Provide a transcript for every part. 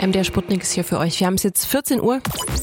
MDR Sputnik ist hier für euch. Wir haben es jetzt 14 Uhr.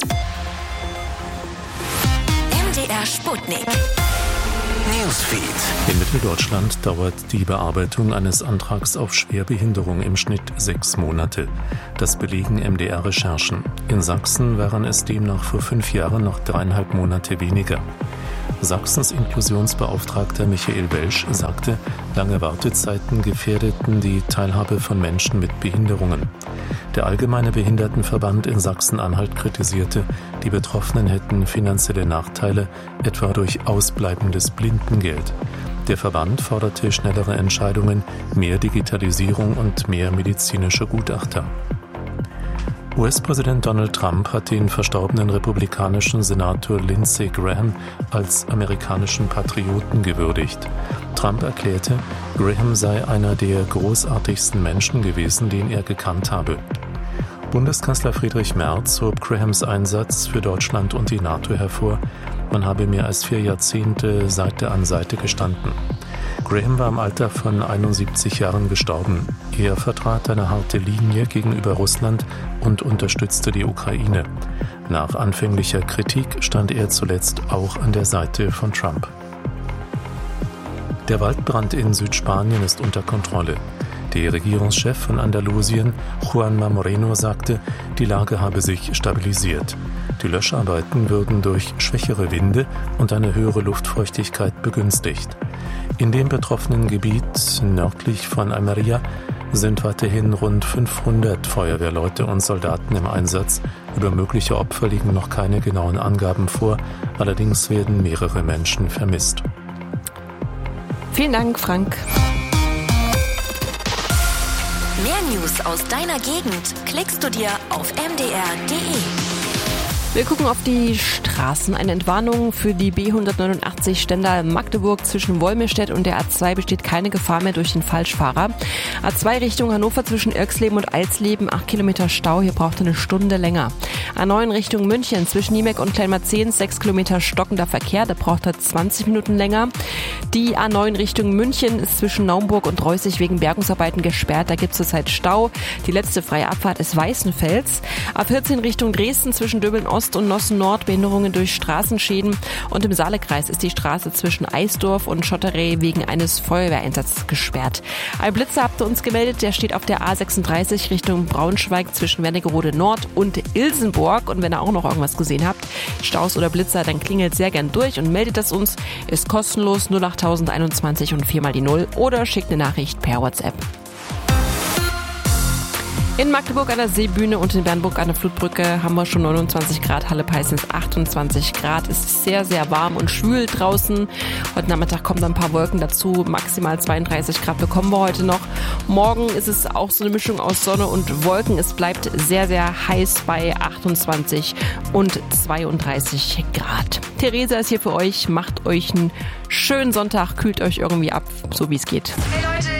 MDR Sputnik. Newsfeed. In Mitteldeutschland dauert die Bearbeitung eines Antrags auf Schwerbehinderung im Schnitt 6 Monate. Das belegen MDR-Recherchen. In Sachsen waren es demnach vor 5 Jahren noch 3,5 Monate weniger. Sachsens Inklusionsbeauftragter Michael Welsch sagte, lange Wartezeiten gefährdeten die Teilhabe von Menschen mit Behinderungen. Der Allgemeine Behindertenverband in Sachsen-Anhalt kritisierte, die Betroffenen hätten finanzielle Nachteile, etwa durch ausbleibendes Blindengeld. Der Verband forderte schnellere Entscheidungen, mehr Digitalisierung und mehr medizinische Gutachter. US-Präsident Donald Trump hat den verstorbenen republikanischen Senator Lindsey Graham als amerikanischen Patrioten gewürdigt. Trump erklärte, Graham sei einer der großartigsten Menschen gewesen, den er gekannt habe. Bundeskanzler Friedrich Merz hob Grahams Einsatz für Deutschland und die NATO hervor. Man habe mehr als 4 Jahrzehnte Seite an Seite gestanden. Graham war im Alter von 71 Jahren gestorben. Er vertrat eine harte Linie gegenüber Russland und unterstützte die Ukraine. Nach anfänglicher Kritik stand er zuletzt auch an der Seite von Trump. Der Waldbrand in Südspanien ist unter Kontrolle. Der Regierungschef von Andalusien, Juanma Moreno, sagte, die Lage habe sich stabilisiert. Die Löscharbeiten würden durch schwächere Winde und eine höhere Luftfeuchtigkeit begünstigt. In dem betroffenen Gebiet nördlich von Almería sind weiterhin rund 500 Feuerwehrleute und Soldaten im Einsatz. Über mögliche Opfer liegen noch keine genauen Angaben vor, allerdings werden mehrere Menschen vermisst. Vielen Dank, Frank. Mehr News aus deiner Gegend klickst du dir auf mdr.de. Wir gucken auf die Straßen. Eine Entwarnung für die B189 Stendal-Magdeburg zwischen Wolmirstedt und der A2 besteht keine Gefahr mehr durch den Falschfahrer. A2 Richtung Hannover zwischen Irxleben und Alsleben, 8 Kilometer Stau, hier braucht eine Stunde länger. A9 Richtung München zwischen Niemek und Kleinmarzehns, 6 Kilometer stockender Verkehr, da braucht er 20 Minuten länger. Die A9 Richtung München ist zwischen Naumburg und Reußig wegen Bergungsarbeiten gesperrt, da gibt es zurzeit Stau. Die letzte freie Abfahrt ist Weißenfels. A14 Richtung Dresden zwischen Döbeln Ost und Nossen Nord, Behinderungen durch Straßenschäden. Und im Saalekreis ist die Straße zwischen Eisdorf und Schotterey wegen eines Feuerwehreinsatzes gesperrt. Ein Blitzer habt ihr uns gemeldet, der steht auf der A36 Richtung Braunschweig zwischen Wernigerode Nord und Ilsenburg. Und wenn ihr auch noch irgendwas gesehen habt, Staus oder Blitzer, dann klingelt sehr gern durch und meldet das uns. Ist kostenlos 08021 und 4 mal die 0 oder schickt eine Nachricht per WhatsApp. In Magdeburg an der Seebühne und in Bernburg an der Flutbrücke haben wir schon 29 Grad, Halle Peißens 28 Grad. Es ist sehr, sehr warm und schwül draußen. Heute Nachmittag kommen dann ein paar Wolken dazu. Maximal 32 Grad bekommen wir heute noch. Morgen ist es auch so eine Mischung aus Sonne und Wolken. Es bleibt sehr, sehr heiß bei 28 und 32 Grad. Theresa ist hier für euch. Macht euch einen schönen Sonntag, kühlt euch irgendwie ab, so wie es geht. Hey Leute,